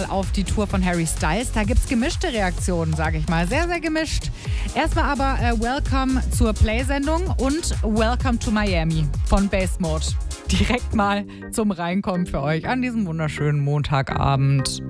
auf die Tour von Harry Styles. Da gibt es gemischte Reaktionen, sage ich mal. Sehr, sehr gemischt. Erstmal aber Welcome zur Play-Sendung und Welcome to Miami von Bass Mode. Direkt mal zum Reinkommen für euch an diesem wunderschönen Montagabend.